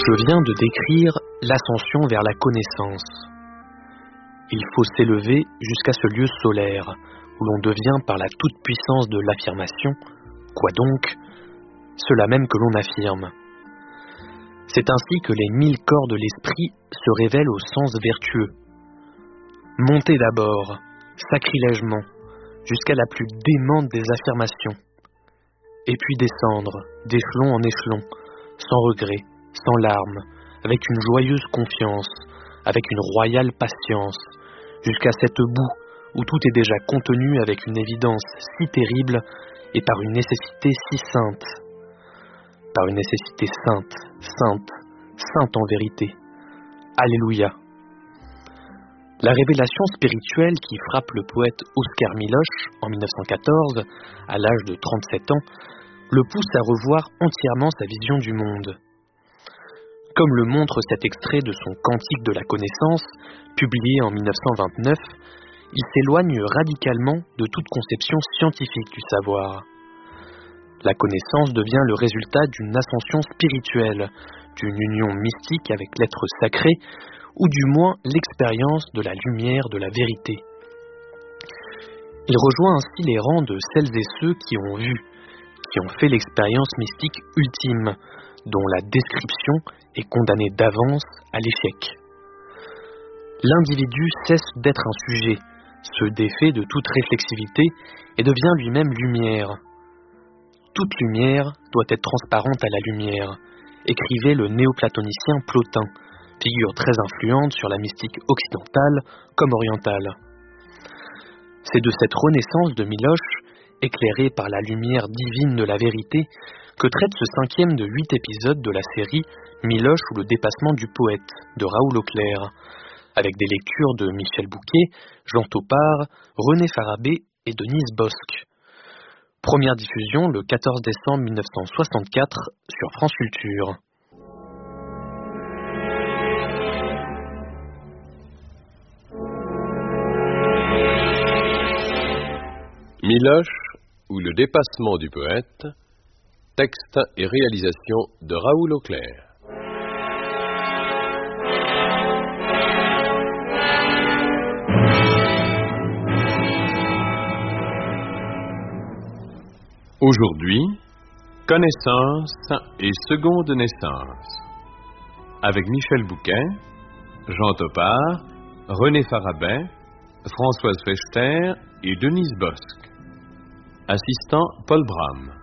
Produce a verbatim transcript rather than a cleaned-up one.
Je viens de décrire l'ascension vers la connaissance. Il faut s'élever jusqu'à ce lieu solaire, où l'on devient par la toute-puissance de l'affirmation, quoi donc, cela même que l'on affirme. C'est ainsi que les mille corps de l'esprit se révèlent au sens vertueux. Monter d'abord, sacrilègement, jusqu'à la plus démente des affirmations, et puis descendre, d'échelon en échelon, sans regret, sans larmes, avec une joyeuse confiance, avec une royale patience, jusqu'à cette boue où tout est déjà contenu avec une évidence si terrible et par une nécessité si sainte. Par une nécessité sainte, sainte, sainte en vérité. Alléluia. La révélation spirituelle qui frappe le poète Oskar Miloš en mille neuf cent quatorze, à l'âge de trente-sept ans, le pousse à revoir entièrement sa vision du monde. Comme le montre cet extrait de son Cantique de la connaissance, publié en mille neuf cent vingt-neuf, il s'éloigne radicalement de toute conception scientifique du savoir. La connaissance devient le résultat d'une ascension spirituelle, d'une union mystique avec l'être sacré, ou du moins l'expérience de la lumière de la vérité. Il rejoint ainsi les rangs de celles et ceux qui ont vu, qui ont fait l'expérience mystique ultime, dont la description est condamnée d'avance à l'échec. L'individu cesse d'être un sujet, se défait de toute réflexivité et devient lui-même lumière. Toute lumière doit être transparente à la lumière, écrivait le néoplatonicien Plotin, figure très influente sur la mystique occidentale comme orientale. C'est de cette renaissance de Miloš, éclairée par la lumière divine de la vérité, que traite ce cinquième de huit épisodes de la série Miloš ou le dépassement du poète de Raoul Auclair, avec des lectures de Michel Bouquet, Jean Topart, René Farabé et Denise Bosc. Première diffusion le quatorze décembre mille neuf cent soixante-quatre sur France Culture. Miloš ou le dépassement du poète, texte et réalisation de Raoul Auclair. Aujourd'hui, connaissance et seconde naissance, avec Michel Bouquet, Jean Topart, René Farabin, Françoise Fechter et Denise Bosc. Assistant Paul Bram.